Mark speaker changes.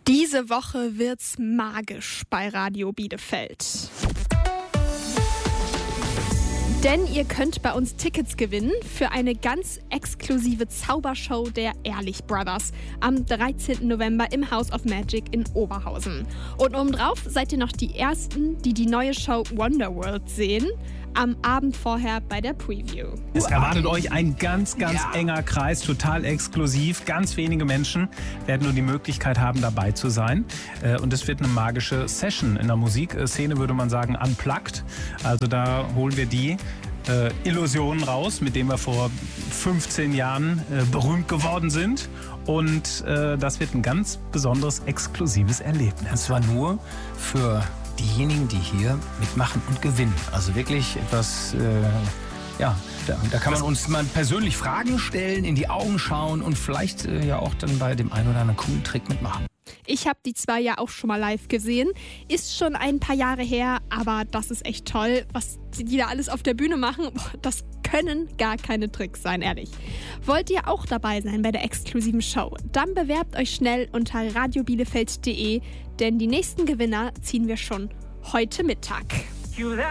Speaker 1: Diese Woche wird's magisch bei Radio Bielefeld. Denn ihr könnt bei uns Tickets gewinnen für eine ganz exklusive Zaubershow der Ehrlich Brothers am 13. November im House of Magic in Oberhausen. Und obendrauf seid ihr noch die Ersten, die die neue Show Wonderworld sehen, am Abend vorher bei der Preview.
Speaker 2: Es erwartet euch ein ganz enger Kreis, total exklusiv. Ganz wenige Menschen werden nur die Möglichkeit haben, dabei zu sein. Und es wird eine magische Session. In der Musikszene würde man sagen unplugged. Also da holen wir die Illusionen raus, mit denen wir vor 15 Jahren berühmt geworden sind. Und das wird ein ganz besonderes, exklusives Erlebnis.
Speaker 3: Und zwar nur für diejenigen, die hier mitmachen und gewinnen. Also wirklich etwas, da kann man uns mal persönlich Fragen stellen, in die Augen schauen und vielleicht ja auch dann bei dem einen oder anderen coolen Trick mitmachen.
Speaker 1: Ich habe die zwei ja auch schon mal live gesehen. Ist schon ein paar Jahre her, aber das ist echt toll, was die da alles auf der Bühne machen. Das können gar keine Tricks sein, ehrlich. Wollt ihr auch dabei sein bei der exklusiven Show? Dann bewerbt euch schnell unter radiobielefeld.de, denn die nächsten Gewinner ziehen wir schon heute Mittag.